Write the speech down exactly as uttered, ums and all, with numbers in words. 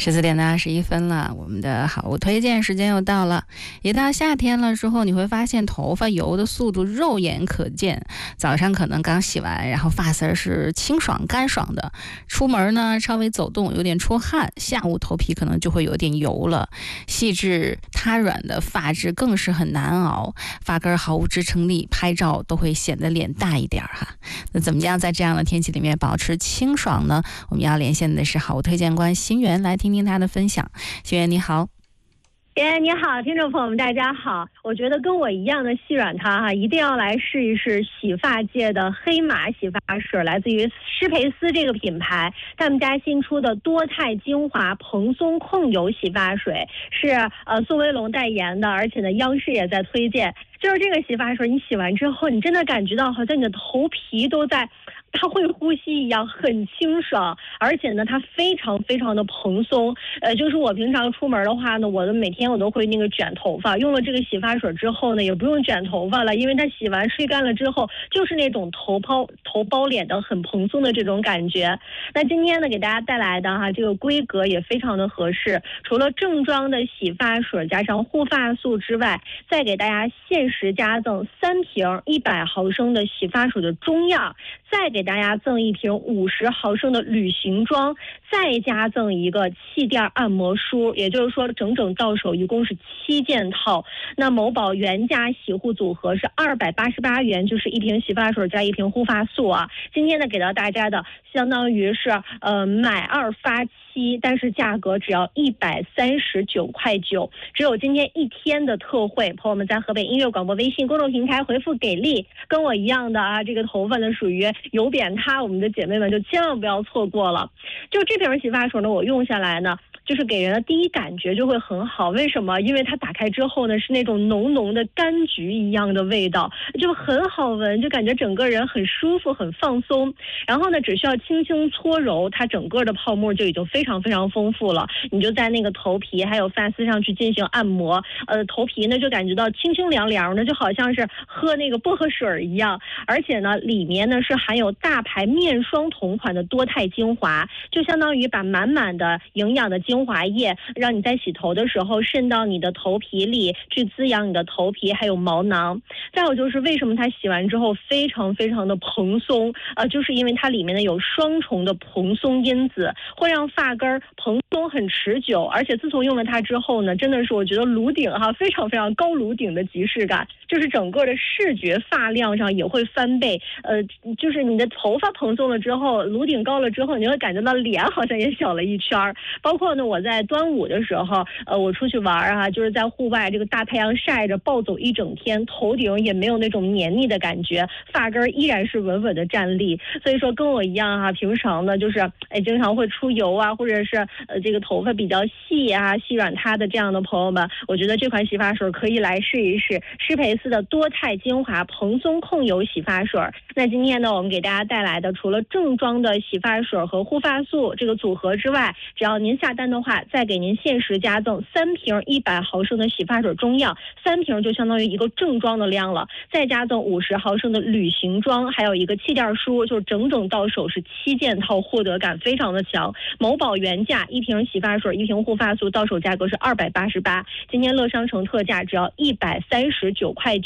十四点的二十一分了，我们的好物推荐时间又到了。一到夏天了之后，你会发现头发油的速度肉眼可见。早上可能刚洗完，然后发丝是清爽干爽的，出门呢稍微走动有点出汗，下午头皮可能就会有点油了。细致塌软的发质更是很难熬，发根毫无支撑力，拍照都会显得脸大一点哈。那怎么样在这样的天气里面保持清爽呢？我们要连线的是好物推荐官新源，来听听他的分享。新源你好。 哎，你好，听众朋友们，大家好。我觉得跟我一样的细软它哈，一定要来试一试洗发界的黑马洗发水，来自于施培斯这个品牌，他们家新出的多肽精华蓬松控油洗发水，是呃宋威龙代言的，而且呢央视也在推荐。就是这个洗发水，你洗完之后，你真的感觉到好像你的头皮都在它会呼吸一样，很清爽，而且呢它非常非常的蓬松。呃就是我平常出门的话呢，我的每天我都会那个卷头发，用了这个洗发水之后呢，也不用卷头发了，因为它洗完吹干了之后，就是那种头包头包脸的很蓬松的这种感觉。那今天呢给大家带来的哈，这个规格也非常的合适，除了正装的洗发水加上护发素之外，再给大家限时加赠三瓶一百毫升的洗发水的中样，再给大家赠一瓶五十毫升的旅行装，再加赠一个气垫按摩梳，也就是说整整到手一共是七件套。那某宝原价洗护组合是二百八十八元，就是一瓶洗发水加一瓶护发素啊。今天呢给到大家的相当于是呃买二发七，但是价格只要一百三十九块九，只有今天一天的特惠。朋友们在河北音乐广播微信公众平台回复给力，跟我一样的啊，这个头发呢属于油扁塌，我们的姐妹们就千万不要错过了。就这瓶洗发水呢，我用下来呢，就是给人的第一感觉就会很好。为什么？因为它打开之后呢，是那种浓浓的柑橘一样的味道，就很好闻，就感觉整个人很舒服很放松。然后呢只需要轻轻搓揉，它整个的泡沫就已经非常非常丰富了。你就在那个头皮还有发丝上去进行按摩，呃头皮呢就感觉到清清凉凉的，就好像是喝那个薄荷水一样。而且呢里面呢是含有大牌面霜同款的多肽精华，就相当于把满满的营养的精华液让你在洗头的时候渗到你的头皮里，去滋养你的头皮还有毛囊。再有就是为什么它洗完之后非常非常的蓬松，呃就是因为它里面呢有双重的蓬松因子，会让发根蓬松很持久。而且自从用了它之后呢，真的是我觉得颅顶哈非常非常高颅顶的即视感，就是整个的视觉发量上也会翻倍。呃就是你的头发蓬松了之后，颅顶高了之后，你会感觉到脸好像也小了一圈。包括呢我在端午的时候，呃我出去玩啊，就是在户外这个大太阳晒着暴走一整天，头顶也没有那种黏腻的感觉，发根依然是稳稳的站立。所以说跟我一样哈、啊，平常呢就是哎经常会出油啊，或者是呃这个头发比较细啊细软塌的这样的朋友们，我觉得这款洗发水可以来试一试施培斯的多肽精华蓬松控油洗发水。那今天呢我们给大家带来的除了正装的洗发水和护发素这个组合之外，只要您下单的话，再给您限时加赠三瓶一百毫升的洗发水中样，三瓶就相当于一个正装的量了，再加赠五十毫升的旅行装，还有一个气垫梳，就整整到手是七件套，获得感非常的强。某宝原价一瓶洗发水一瓶护发素到手价格是二百八十八，今天乐商城特价只要一百三十九块九。